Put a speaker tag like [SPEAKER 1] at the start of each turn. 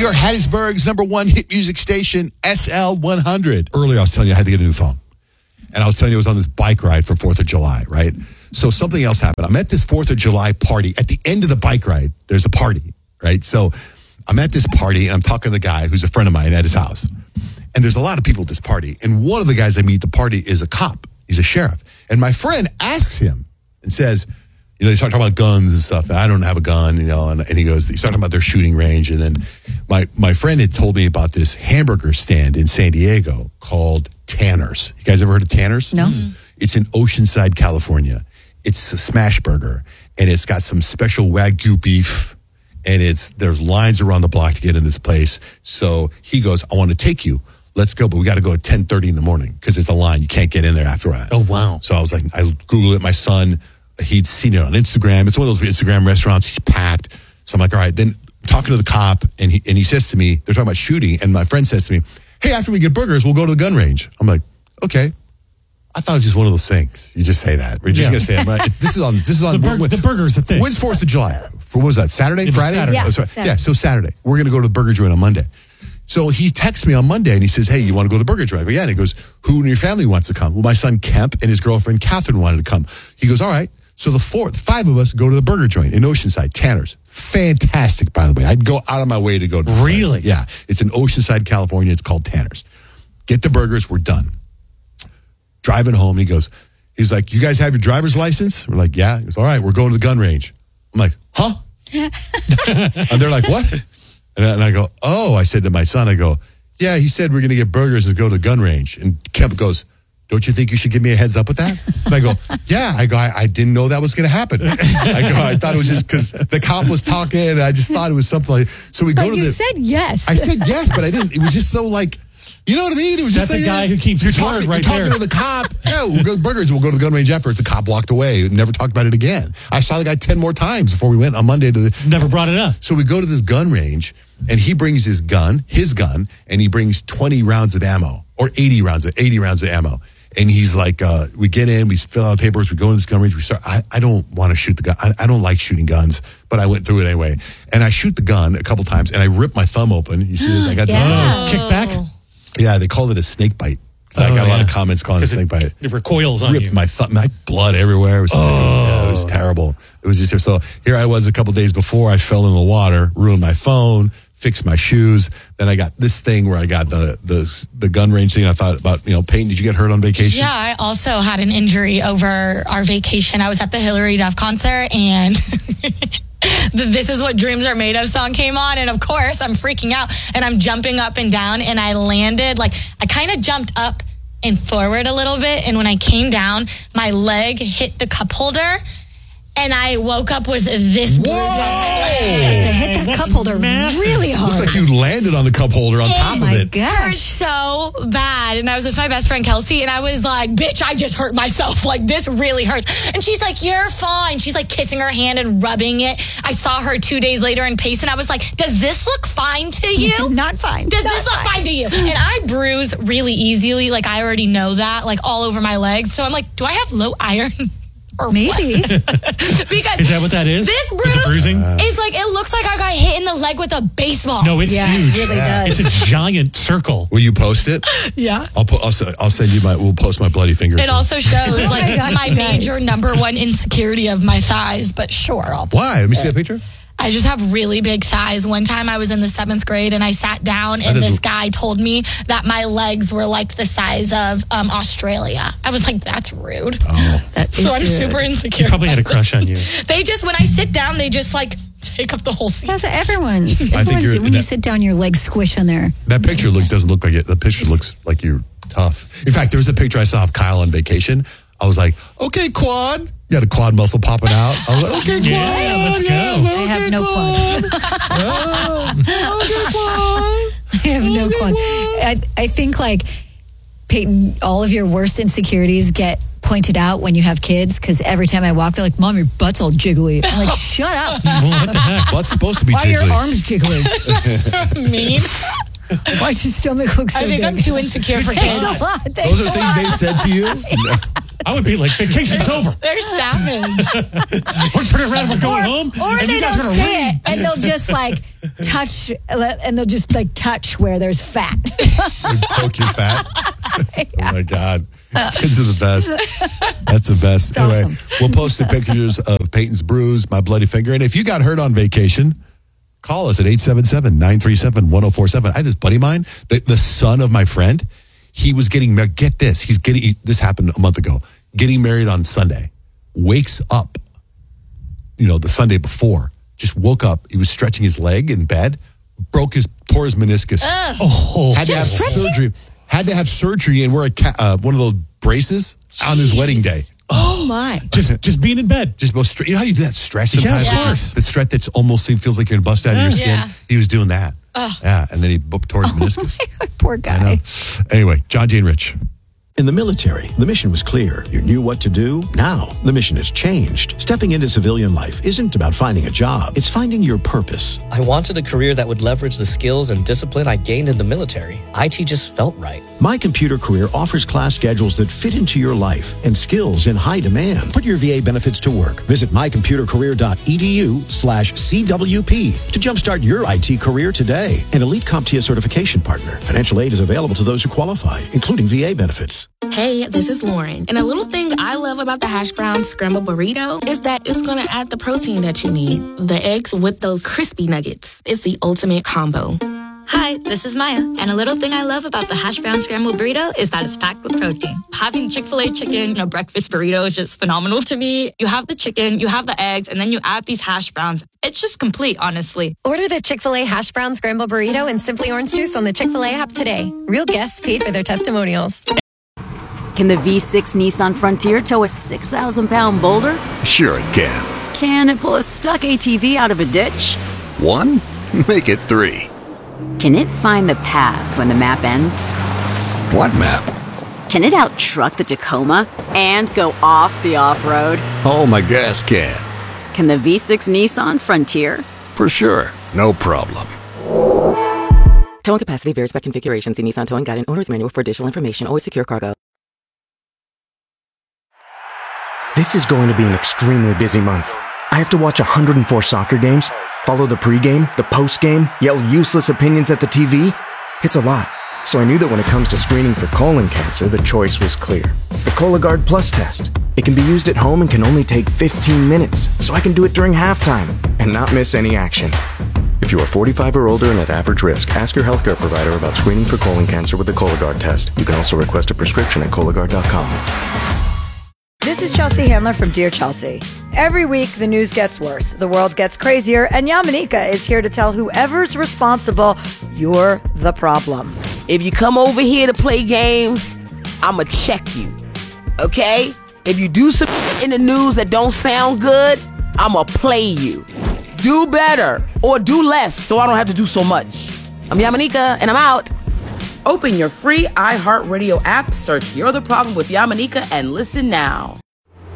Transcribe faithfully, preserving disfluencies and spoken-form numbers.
[SPEAKER 1] You're Hattiesburg's number one hit music station, S L one hundred.
[SPEAKER 2] Earlier, I was telling you I had to get a new phone. And I was telling you I was on this bike ride for fourth of July, right? So something else happened. I'm at this fourth of July party. At the end of the bike ride, there's a party, right? So I'm at this party, and I'm talking to the guy who's a friend of mine at his house. And there's a lot of people at this party. And one of the guys I meet at the party is a cop. He's a sheriff. And my friend asks him and says, you know, they start talking about guns and stuff. And I don't have a gun, you know, and, and he goes, he's talking about their shooting range. And then my, my friend had told me about this hamburger stand in San Diego called Tanner's. You guys ever heard of Tanner's?
[SPEAKER 3] No.
[SPEAKER 2] Mm-hmm. It's in Oceanside, California. It's a smash burger, and it's got some special Wagyu beef, and it's there's lines around the block to get in this place. So he goes, I want to take you. Let's go, but we got to go at ten thirty in the morning because it's a line. You can't get in there after that.
[SPEAKER 4] Oh, wow.
[SPEAKER 2] So I was like, I Googled it. My son, he'd seen it on Instagram. It's one of those Instagram restaurants. He's packed. So I'm like, all right. Then talking to the cop, and he, and he says to me, they're talking about shooting, and my friend says to me, hey, after we get burgers, we'll go to the gun range. I'm like, okay. I thought it was just one of those things. You just say that. We're just
[SPEAKER 4] Yeah.
[SPEAKER 2] going to say it. Right? This is on, this is on.
[SPEAKER 4] The, bur-
[SPEAKER 2] when,
[SPEAKER 4] the burger's the thing.
[SPEAKER 2] When's fourth of July? For what was that? Saturday?
[SPEAKER 4] It was
[SPEAKER 2] Friday?
[SPEAKER 4] Saturday.
[SPEAKER 3] Yeah,
[SPEAKER 2] Oh, sorry.
[SPEAKER 3] Saturday.
[SPEAKER 2] yeah, so Saturday. We're going to go to the burger joint on Monday. So he texts me on Monday and he says, hey, you want to go to the burger joint? I go, yeah. And he goes, who in your family wants to come? Well, my son Kemp and his girlfriend Catherine wanted to come. He goes, all right. So the four, five of us go to the burger joint in Oceanside, Tanner's. Fantastic, by the way. I'd go out of my way to go to this
[SPEAKER 4] Really?
[SPEAKER 2] place. Yeah. It's in Oceanside, California. It's called Tanner's. Get the burgers. We're done. Driving home, he goes, he's like, you guys have your driver's license? We're like, yeah. He goes, all right, we're going to the gun range. I'm like, huh? And they're like, what? And I, and I go, oh, I said to my son, I go, yeah, he said we're going to get burgers and go to the gun range. And Kemp goes, don't you think you should give me a heads up with that? And I go, yeah. I go, I, I didn't know that was going to happen. I go, I thought it was just because the cop was talking and I just thought it was something like, so we
[SPEAKER 3] But
[SPEAKER 2] go to
[SPEAKER 3] you
[SPEAKER 2] the.
[SPEAKER 3] said yes.
[SPEAKER 2] I said yes, but I didn't. It was just so like, you know what I mean? It was
[SPEAKER 4] That's
[SPEAKER 2] just
[SPEAKER 4] a
[SPEAKER 2] like,
[SPEAKER 4] guy who keeps
[SPEAKER 2] you're
[SPEAKER 4] his
[SPEAKER 2] talking,
[SPEAKER 4] word right
[SPEAKER 2] you're talking
[SPEAKER 4] there.
[SPEAKER 2] to the cop. Yeah, we'll go to burgers. We'll go to the gun range after. The cop walked away and never talked about it again. I saw the guy ten more times before we went on Monday to the.
[SPEAKER 4] Never brought it up.
[SPEAKER 2] So we go to this gun range, and he brings his gun, his gun, and he brings twenty rounds of ammo or eighty rounds of eighty rounds of ammo. And he's like, uh, we get in, we fill out papers, we go in this gun range. We start. I, I don't want to shoot the gun. I, I don't like shooting guns, but I went through it anyway. And I shoot the gun a couple times, and I rip my thumb open. You see this? I got this.
[SPEAKER 3] Yeah.
[SPEAKER 4] Oh, kickback?
[SPEAKER 2] Yeah, they called it a snake bite. I
[SPEAKER 4] Oh,
[SPEAKER 2] got a lot
[SPEAKER 4] yeah.
[SPEAKER 2] of comments calling it a snake bite.
[SPEAKER 4] It recoils on
[SPEAKER 2] Ripped
[SPEAKER 4] you.
[SPEAKER 2] my thumb, my blood everywhere. It was, yeah, it was terrible. It was just so. Here I was a couple days before. I fell in the water, ruined my phone, fixed my shoes. Then I got this thing where I got the the the gun range thing. I thought about, you know, Peyton. Did you get hurt on vacation?
[SPEAKER 5] Yeah, I also had an injury over our vacation. I was at the Hillary Duff concert, and the This Is What Dreams Are Made Of song came on, and of course I'm freaking out and I'm jumping up and down, and I landed like I kind of jumped up and forward a little bit, and when I came down, my leg hit the cup holder, and I woke up with this bruise on my leg.
[SPEAKER 3] to hit that
[SPEAKER 4] That's
[SPEAKER 3] cup holder
[SPEAKER 4] massive.
[SPEAKER 3] really hard.
[SPEAKER 2] Looks like you landed on the cup holder on top
[SPEAKER 3] oh my
[SPEAKER 2] of it.
[SPEAKER 5] Hurt
[SPEAKER 3] gosh.
[SPEAKER 5] so bad, and I was with my best friend Kelsey, and I was like, bitch, I just hurt myself, like this really hurts. And she's like, you're fine. She's like kissing her hand and rubbing it. I saw her two days later in Pace, and I was like, does this look fine to you?
[SPEAKER 3] Not fine.
[SPEAKER 5] Does
[SPEAKER 3] Not
[SPEAKER 5] this look fine to you? And I bruise really easily, like I already know that, like all over my legs. So I'm like, do I have low iron? Or
[SPEAKER 3] Maybe.
[SPEAKER 5] what? Because
[SPEAKER 4] Is that what that is?
[SPEAKER 5] this
[SPEAKER 4] With
[SPEAKER 5] bruise
[SPEAKER 4] the bruising?
[SPEAKER 5] is like, it looks like I got hit in the leg with a baseball.
[SPEAKER 4] No, it's
[SPEAKER 3] Yeah,
[SPEAKER 4] huge.
[SPEAKER 3] it really does.
[SPEAKER 4] It's a giant circle.
[SPEAKER 2] Will you post it?
[SPEAKER 5] Yeah.
[SPEAKER 2] I'll put. I'll, se- I'll send you my. We'll post my bloody finger.
[SPEAKER 5] It also shows like
[SPEAKER 3] my gosh,
[SPEAKER 5] my
[SPEAKER 3] you guys.
[SPEAKER 5] major number one insecurity of my thighs, but sure, I'll
[SPEAKER 2] Why? Let me see that picture.
[SPEAKER 5] I just have really big thighs. One time I was in the seventh grade and I sat down and
[SPEAKER 2] That is-
[SPEAKER 5] this guy told me that my legs were like the size of um, Australia. I was like, that's rude.
[SPEAKER 2] Oh.
[SPEAKER 3] That
[SPEAKER 5] So
[SPEAKER 3] is
[SPEAKER 5] I'm
[SPEAKER 3] rude.
[SPEAKER 5] super insecure.
[SPEAKER 4] He probably had a crush on you.
[SPEAKER 5] They just, when I sit down, they just like take up the whole seat.
[SPEAKER 3] That's what everyone's.
[SPEAKER 2] think
[SPEAKER 3] everyone's
[SPEAKER 2] you're-
[SPEAKER 3] when you
[SPEAKER 2] that-
[SPEAKER 3] sit down, your legs squish on there.
[SPEAKER 2] That picture look doesn't look like it. The picture looks like you're tough. In fact, there was a picture I saw of Kyle on vacation. I was like, okay, quad. You got a quad muscle popping out. I was like, okay, quad.
[SPEAKER 4] Yeah, let's go.
[SPEAKER 2] I was like,
[SPEAKER 3] I have
[SPEAKER 2] okay,
[SPEAKER 3] no
[SPEAKER 2] quad. Oh, okay, quad.
[SPEAKER 3] I have no
[SPEAKER 2] Okay,
[SPEAKER 3] qualms.
[SPEAKER 2] quad.
[SPEAKER 3] I, I think like Peyton, all of your worst insecurities get pointed out when you have kids because every time I walk, they're like, "Mom, your butt's all jiggly." I'm like, "Shut up!
[SPEAKER 4] Well, what the heck?
[SPEAKER 2] Butt's supposed to be
[SPEAKER 3] Why are your
[SPEAKER 2] jiggly.
[SPEAKER 3] arms jiggly?
[SPEAKER 5] Mean.
[SPEAKER 3] Why does your stomach look so
[SPEAKER 5] I think
[SPEAKER 3] big?"
[SPEAKER 5] I'm too insecure for kids.
[SPEAKER 3] Thanks a lot. Thanks
[SPEAKER 2] Those are
[SPEAKER 3] a
[SPEAKER 2] things
[SPEAKER 3] lot.
[SPEAKER 2] they said to you?
[SPEAKER 4] I would be like, vacation's over.
[SPEAKER 5] They're savage.
[SPEAKER 4] We're turning around, we're going home.
[SPEAKER 3] Or
[SPEAKER 4] and
[SPEAKER 3] they
[SPEAKER 4] you guys
[SPEAKER 3] don't
[SPEAKER 4] are gonna
[SPEAKER 3] say
[SPEAKER 4] win.
[SPEAKER 3] it, and they'll just like touch, and they'll just like touch where there's fat.
[SPEAKER 2] Poke your fat. Oh my God. Kids are the best. That's the best.
[SPEAKER 3] It's
[SPEAKER 2] anyway,
[SPEAKER 3] awesome.
[SPEAKER 2] we'll post the pictures of Peyton's bruise, my bloody finger. And if you got hurt on vacation, call us at eight seven seven, nine three seven, one oh four seven. I had this buddy of mine, the, the son of my friend. He was getting married. Get this. He's getting, he, this happened a month ago, getting married on Sunday. Wakes up, you know, the Sunday before. Just woke up. He was stretching his leg in bed, broke his, tore his meniscus.
[SPEAKER 4] Oh,
[SPEAKER 2] had to have surgery. Had to have surgery and wear a ca- uh, one of those braces on his wedding day.
[SPEAKER 3] Oh my!
[SPEAKER 4] just just being in bed.
[SPEAKER 2] Just go straight. You know how you do that stretch
[SPEAKER 4] Yeah,
[SPEAKER 2] sometimes?
[SPEAKER 4] of course.
[SPEAKER 2] The stretch that's almost feels like you're gonna bust out of your skin.
[SPEAKER 5] Yeah.
[SPEAKER 2] He was doing that. Yeah, and then he bo- tore his meniscus.
[SPEAKER 3] Poor
[SPEAKER 2] I
[SPEAKER 3] guy.
[SPEAKER 2] know. Anyway, John Jane Rich.
[SPEAKER 6] In the military, the mission was clear. You knew what to do. Now, the mission has changed. Stepping into civilian life isn't about finding a job. It's finding your purpose.
[SPEAKER 7] I wanted a career that would leverage the skills and discipline I gained in the military. I T just felt right.
[SPEAKER 6] My Computer Career offers class schedules that fit into your life and skills in high demand. Put your V A benefits to work. Visit mycomputercareer.edu slash CWP to jumpstart your I T career today. An elite CompTIA certification partner. Financial aid is available to those who qualify, including V A benefits.
[SPEAKER 8] Hey, this is Lauren. And a little thing I love about the hash brown scrambled burrito is that it's going to add the protein that you need. The eggs with those crispy nuggets. It's the ultimate combo.
[SPEAKER 9] Hi, this is Maya, and a little thing I love about the hash brown scrambled burrito is that it's packed with protein. Having Chick-fil-A chicken in a breakfast burrito is just phenomenal to me. You have the chicken, you have the eggs, and then you add these hash browns. It's just complete, honestly.
[SPEAKER 10] Order the Chick-fil-A hash brown scrambled burrito and Simply Orange Juice on the Chick-fil-A app today. Real guests paid for their testimonials.
[SPEAKER 11] Can the V six Nissan Frontier tow a six thousand pound boulder?
[SPEAKER 12] Sure it can.
[SPEAKER 11] Can it pull a stuck A T V out of a ditch?
[SPEAKER 12] One? Make it three.
[SPEAKER 11] Can it find the path when the map ends?
[SPEAKER 12] What map?
[SPEAKER 11] Can it out-truck the Tacoma and go off the off-road?
[SPEAKER 12] Oh, my gas can.
[SPEAKER 11] Can the V six Nissan Frontier?
[SPEAKER 12] For sure. No problem.
[SPEAKER 13] Towing capacity varies by configuration. See Nissan Towing Guide and Owner's Manual for additional information. Always secure cargo.
[SPEAKER 14] This is going to be an extremely busy month. I have to watch one hundred four soccer games, follow the pregame, the postgame, yell useless opinions at the T V. It's a lot. So I knew that when it comes to screening for colon cancer, the choice was clear. The Cologuard Plus test. It can be used at home and can only take fifteen minutes, so I can do it during halftime and not miss any action. If you are forty-five or older and at average risk, ask your healthcare provider about screening for colon cancer with the Cologuard test. You can also request a prescription at Cologuard dot com.
[SPEAKER 15] This is Chelsea Handler from Dear Chelsea. Every week, the news gets worse, the world gets crazier, and Yamanika is here to tell whoever's responsible, you're the problem.
[SPEAKER 16] If you come over here to play games, I'ma check you, okay? If you do some in the news that don't sound good, I'ma play you. Do better, or do less, so I don't have to do so much. I'm Yamanika, and I'm out.
[SPEAKER 17] Open your free iHeartRadio app, search You're the Problem with Yamanika, and listen now.